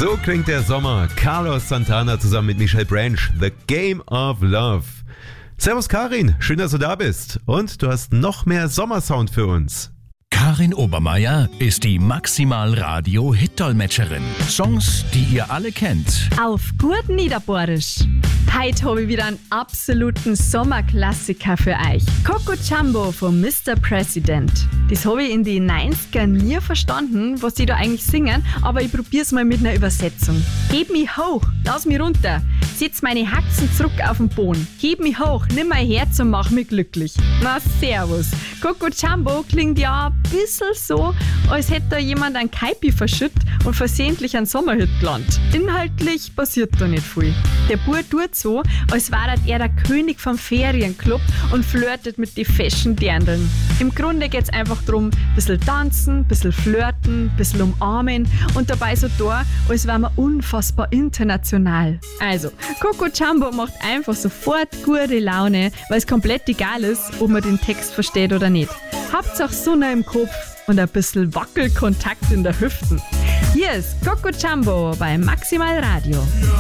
So klingt der Sommer. Carlos Santana zusammen mit Michelle Branch. The Game of Love. Servus Karin, schön, dass du da bist. Und du hast noch mehr Sommersound für uns. Karin Obermeier ist die Maximal-Radio-Hit-Dolmetscherin. Songs, die ihr alle kennt. Auf gut Niederbohrisch. Heute habe ich wieder einen absoluten Sommerklassiker für euch. Coco Jumbo von Mr. President. Das habe ich in den 90ern nie verstanden, was die da eigentlich singen, aber ich probiere es mal mit einer Übersetzung. Heb mich hoch, lass mich runter, setz meine Haxen zurück auf den Boden. Heb mich hoch, nimm mein Herz und mach mich glücklich. Na servus. Coco Jumbo klingt ja ein bisschen so, als hätte da jemand einen Kaipi verschüttet und versehentlich einen Sommerhit gelandet. Inhaltlich passiert da nicht viel. Der Bub tut so, als wäre er der König vom Ferienclub und flirtet mit den fashion Dirndln. Im Grunde geht es einfach darum, ein bisschen tanzen, ein bisschen flirten, ein bisschen umarmen und dabei so da, als wären wir unfassbar international. Also, Coco Jumbo macht einfach sofort gute Laune, weil es komplett egal ist, ob man den Text versteht oder nicht. Hauptsache Sonne im Kopf und ein bisschen Wackelkontakt in der Hüften. Hier ist Coco Jumbo bei Maximal Radio.